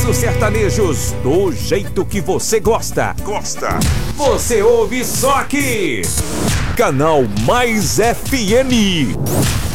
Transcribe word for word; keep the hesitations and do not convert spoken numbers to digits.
Os sertanejos do jeito que você gosta. Gosta. Você ouve só aqui. Canal Mais F M.